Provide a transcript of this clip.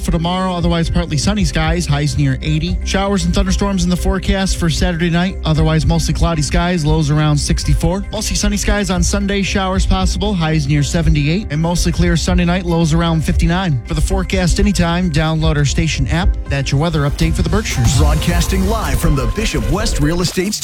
for tomorrow. Otherwise, partly sunny skies. Highs near 80. Showers and thunderstorms in the forecast for Saturday night. Otherwise, mostly cloudy skies. Lows around 64. Mostly sunny skies on Sunday. Showers possible. Highs near 78. And mostly clear Sunday night. Lows around 59. For the forecast anytime, download our station app. That's your weather update for the Berkshires. Broadcasting live from the Bishop West Real Estate Studio.